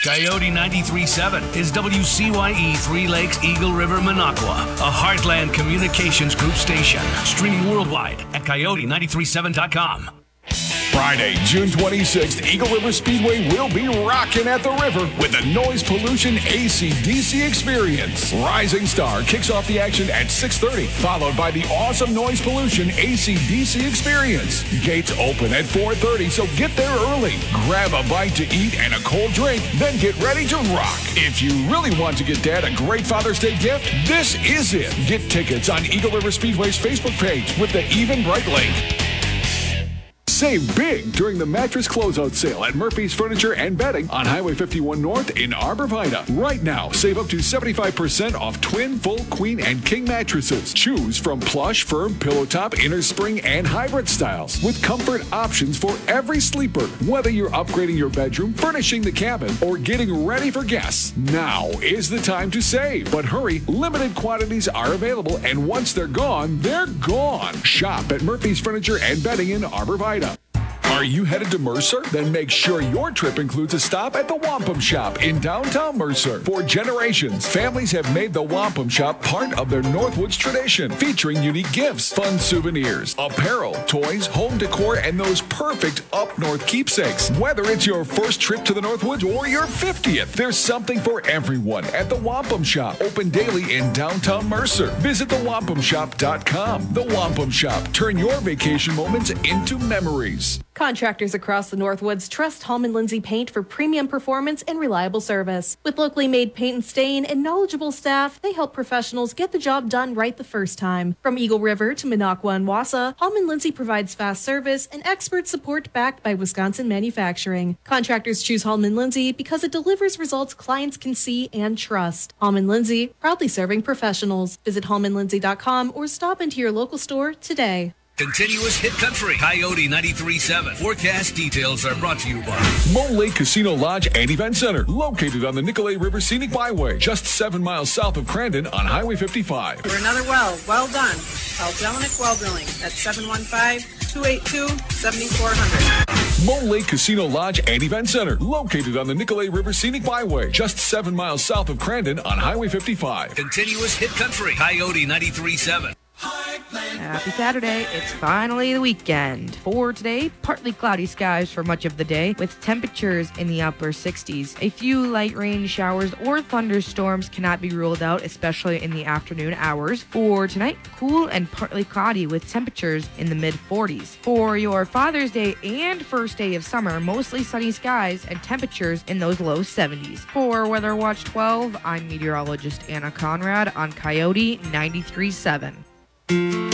Coyote 93.7 is WCYE Three Lakes Eagle River Minocqua, a Heartland Communications Group station. Streaming worldwide at coyote937.com. Friday, June 26th, Eagle River Speedway will be rocking at the river with the Noise Pollution AC/DC Experience. Rising Star kicks off the action at 6:30, followed by the awesome Noise Pollution AC/DC Experience. Gates open at 4:30, so get there early. Grab a bite to eat and a cold drink, then get ready to rock. If you really want to get Dad a great Father's Day gift, this is it. Get tickets on Eagle River Speedway's Facebook page with the Even Bright link. Save big during the mattress closeout sale at Murphy's Furniture and Bedding on Highway 51 North in Arbor Vita. Right now, save up to 75% off twin, full, queen, and king mattresses. Choose from plush, firm, pillow top, inner spring, and hybrid styles with comfort options for every sleeper. Whether you're upgrading your bedroom, furnishing the cabin, or getting ready for guests, now is the time to save. But hurry, limited quantities are available, and once they're gone, they're gone. Shop at Murphy's Furniture and Bedding in Arbor Vita. Are you headed to Mercer? Then make sure your trip includes a stop at the Wampum Shop in downtown Mercer. For generations, families have made the Wampum Shop part of their Northwoods tradition, featuring unique gifts, fun souvenirs, apparel, toys, home decor, and those perfect up-north keepsakes. Whether it's your first trip to the Northwoods or your 50th, there's something for everyone at the Wampum Shop, open daily in downtown Mercer. Visit thewampumshop.com. The Wampum Shop. Turn your vacation moments into memories. Contractors across the Northwoods trust Hallman Lindsay Paint for premium performance and reliable service. With locally made paint and stain and knowledgeable staff, they help professionals get the job done right the first time. From Eagle River to Minocqua and Wausau, Hallman Lindsay provides fast service and expert support backed by Wisconsin manufacturing. Contractors choose Hallman Lindsay because it delivers results clients can see and trust. Hallman Lindsay, proudly serving professionals. Visit hallmanlindsay.com or stop into your local store today. Continuous Hit Country, Coyote 93.7. Forecast details are brought to you by Mole Lake Casino Lodge and Event Center, located on the Nicolet River Scenic Byway, just 7 miles south of Crandon on Highway 55. For another well done. Call Delanick Well Drilling at 715-282-7400. Mole Lake Casino Lodge and Event Center, located on the Nicolet River Scenic Byway, just 7 miles south of Crandon on Highway 55. Continuous Hit Country, Coyote 93.7. Happy Saturday. It's finally the weekend. For today, partly cloudy skies for much of the day with temperatures in the upper 60s. A few light rain showers or thunderstorms cannot be ruled out, especially in the afternoon hours. For tonight, cool and partly cloudy with temperatures in the mid-40s. For your Father's Day and first day of summer, mostly sunny skies and temperatures in those low 70s. For Weather Watch 12, I'm meteorologist Anna Conrad on Coyote 93.7.